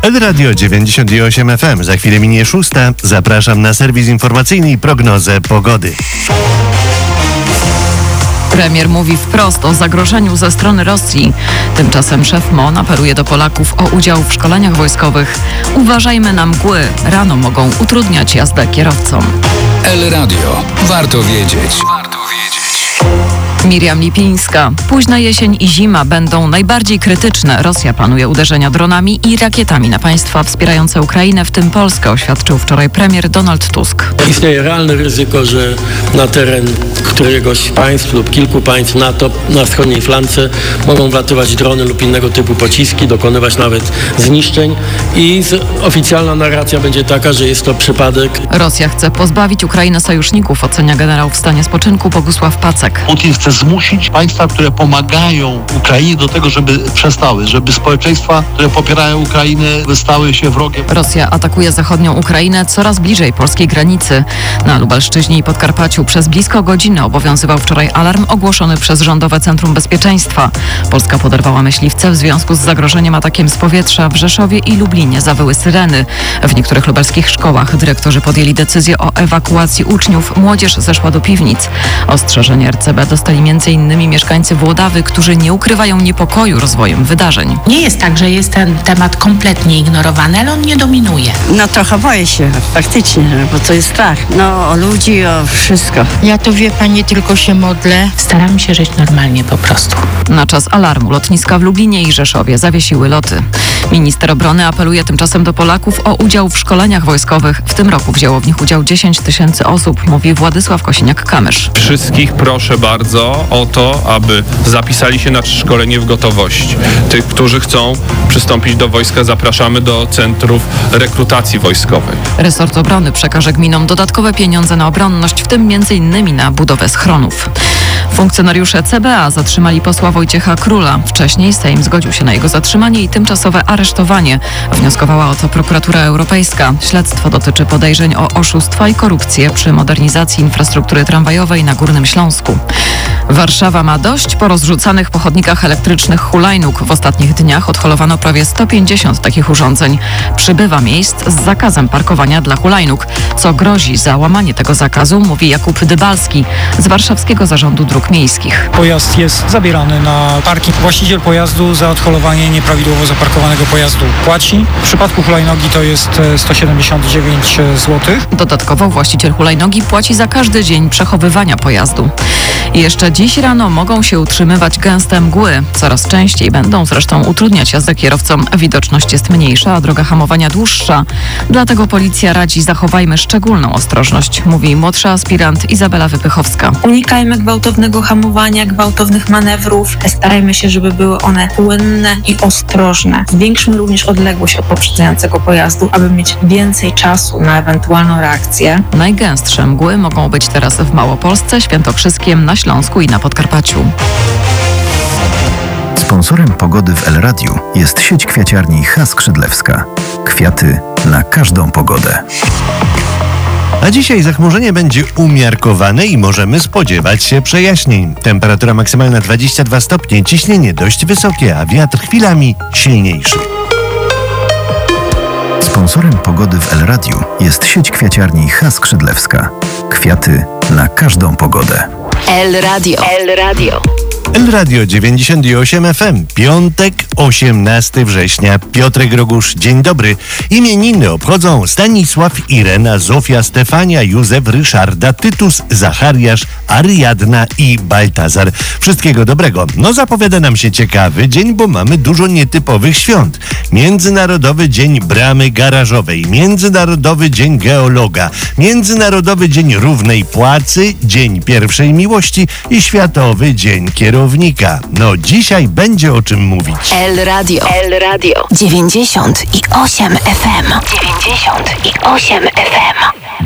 Radio 98 FM. Za chwilę minie 6. Zapraszam na serwis informacyjny i prognozę pogody. Premier mówi wprost o zagrożeniu ze strony Rosji. Tymczasem szef MON apeluje do Polaków o udział w szkoleniach wojskowych. Uważajmy na mgły. Rano mogą utrudniać jazdę kierowcom. Radio. Warto wiedzieć. Miriam Lipińska. Późna jesień i zima będą najbardziej krytyczne. Rosja planuje uderzenia dronami i rakietami na państwa wspierające Ukrainę, w tym Polskę, oświadczył wczoraj premier Donald Tusk. Istnieje realne ryzyko, że na teren któregoś z państw lub kilku państw NATO na wschodniej flance mogą wlatywać drony lub innego typu pociski, dokonywać nawet zniszczeń i oficjalna narracja będzie taka, że jest to przypadek. Rosja chce pozbawić Ukrainę sojuszników, ocenia generał w stanie spoczynku Bogusław Pacek. Putin chce zmusić państwa, które pomagają Ukrainie, do tego, żeby przestały, żeby społeczeństwa, które popierają Ukrainę, stały się wrogiem. Rosja atakuje zachodnią Ukrainę coraz bliżej polskiej granicy. Na Lubelszczyźnie i Podkarpaciu przez blisko godzinę obowiązywał wczoraj alarm ogłoszony przez Rządowe Centrum Bezpieczeństwa. Polska poderwała myśliwce w związku z zagrożeniem atakiem z powietrza. W Rzeszowie i Lublinie zawyły syreny. W niektórych lubelskich szkołach dyrektorzy podjęli decyzję o ewakuacji uczniów. Młodzież zeszła do piwnic. Ostrzeżenie RCB dostali m.in. mieszkańcy Włodawy, którzy nie ukrywają niepokoju rozwojem wydarzeń. Nie jest tak, że jest ten temat kompletnie ignorowany, ale on nie dominuje. No trochę boję się, faktycznie, bo to jest strach. No o ludzi, o wszystko. Ja to, wie pani, tylko się modlę. Staram się żyć normalnie po prostu. Na czas alarmu lotniska w Lublinie i Rzeszowie zawiesiły loty. Minister obrony apeluje tymczasem do Polaków o udział w szkoleniach wojskowych. W tym roku wzięło w nich udział 10 000 osób, mówi Władysław Kosiniak-Kamysz. Wszystkich proszę bardzo o to, aby zapisali się na szkolenie w gotowości. Tych, którzy chcą przystąpić do wojska, zapraszamy do centrów rekrutacji wojskowej. Resort obrony przekaże gminom dodatkowe pieniądze na obronność, w tym m.in. na budowę schronów. Funkcjonariusze CBA zatrzymali posła Wojciecha Króla. Wcześniej Sejm zgodził się na jego zatrzymanie i tymczasowe aresztowanie. Wnioskowała o to Prokuratura Europejska. Śledztwo dotyczy podejrzeń o oszustwa i korupcję przy modernizacji infrastruktury tramwajowej na Górnym Śląsku. Warszawa ma dość. Po rozrzucanych po chodnikach elektrycznych hulajnóg w ostatnich dniach odholowano prawie 150 takich urządzeń. Przybywa miejsc z zakazem parkowania dla hulajnóg. Co grozi za łamanie tego zakazu, mówi Jakub Dybalski z Warszawskiego Zarządu Dróg Miejskich. Pojazd jest zabierany na parking. Właściciel pojazdu za odholowanie nieprawidłowo zaparkowanego pojazdu płaci. W przypadku hulajnogi to jest 179 zł. Dodatkowo właściciel hulajnogi płaci za każdy dzień przechowywania pojazdu. I jeszcze dziś rano mogą się utrzymywać gęste mgły. Coraz częściej będą zresztą utrudniać jazdę kierowcom. Widoczność jest mniejsza, a droga hamowania dłuższa. Dlatego policja radzi: zachowajmy szczególną ostrożność, mówi młodsza aspirant Izabela Wypychowska. Unikajmy gwałtownego hamowania, gwałtownych manewrów. Starajmy się, żeby były one płynne i ostrożne. Zwiększmy również odległość od poprzedzającego pojazdu, aby mieć więcej czasu na ewentualną reakcję. Najgęstsze mgły mogą być teraz w Małopolsce, Świętokrzyskiem, na Śląsku i na Podkarpaciu. Sponsorem pogody w Radiu jest sieć kwiaciarni H. Skrzydlewska. Kwiaty na każdą pogodę. A dzisiaj zachmurzenie będzie umiarkowane i możemy spodziewać się przejaśnień. Temperatura maksymalna 22 stopnie, ciśnienie dość wysokie, a wiatr chwilami silniejszy. Sponsorem pogody w Radiu jest sieć kwiaciarni H. Skrzydlewska. Kwiaty na każdą pogodę. Radio 98 FM, piątek, 18 września. Piotrek Rogusz, dzień dobry. Imieniny obchodzą Stanisław, Irena, Zofia, Stefania, Józef, Ryszarda, Tytus, Zachariasz, Ariadna i Baltazar. Wszystkiego dobrego. No, zapowiada nam się ciekawy dzień, bo mamy dużo nietypowych świąt. Międzynarodowy Dzień Bramy Garażowej, Międzynarodowy Dzień Geologa, Międzynarodowy Dzień Równej Płacy, Dzień Pierwszej Miłości i Światowy Dzień Kierownika. No, dzisiaj będzie o czym mówić. Radio 98 FM. 98 FM.